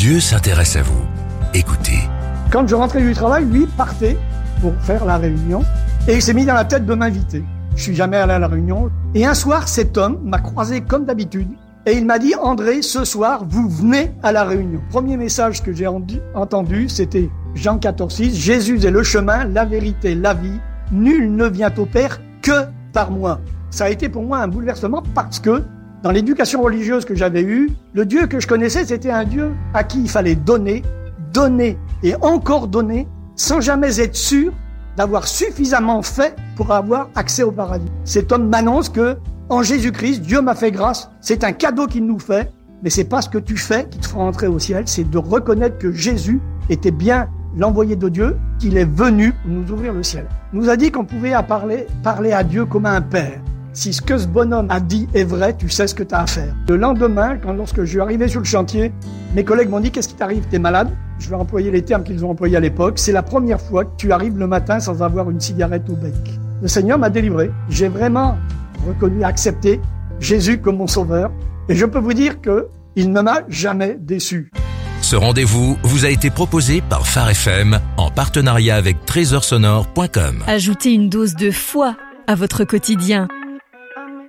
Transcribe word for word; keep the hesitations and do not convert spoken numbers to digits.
Dieu s'intéresse à vous. Écoutez. Quand je rentrais du travail, lui partait pour faire la réunion et il s'est mis dans la tête de m'inviter. Je suis jamais allé à la réunion. Et un soir, cet homme m'a croisé comme d'habitude et il m'a dit « André, ce soir, vous venez à la réunion ». Premier message que j'ai entendu, c'était Jean quatorze six, « Jésus est le chemin, la vérité, la vie. Nul ne vient au Père que par moi ». Ça a été pour moi un bouleversement parce que dans l'éducation religieuse que j'avais eue, le Dieu que je connaissais, c'était un Dieu à qui il fallait donner, donner et encore donner sans jamais être sûr d'avoir suffisamment fait pour avoir accès au paradis. Cet homme m'annonce que en Jésus-Christ, Dieu m'a fait grâce. C'est un cadeau qu'il nous fait, mais c'est pas ce que tu fais qui te fera entrer au ciel, c'est de reconnaître que Jésus était bien l'envoyé de Dieu, qu'il est venu pour nous ouvrir le ciel. Il nous a dit qu'on pouvait à parler, parler à Dieu comme à un père. Si ce que ce bonhomme a dit est vrai, tu sais ce que tu as à faire. Le lendemain, quand lorsque je suis arrivé sur le chantier, mes collègues m'ont dit « Qu'est-ce qui t'arrive? T'es malade ?» Je vais employer les termes qu'ils ont employés à l'époque. C'est la première fois que tu arrives le matin sans avoir une cigarette au bec. Le Seigneur m'a délivré. J'ai vraiment reconnu, accepté Jésus comme mon sauveur. Et je peux vous dire que il ne m'a jamais déçu. Ce rendez-vous vous a été proposé par Phare F M en partenariat avec trésor sonore point com. Ajoutez une dose de foi à votre quotidien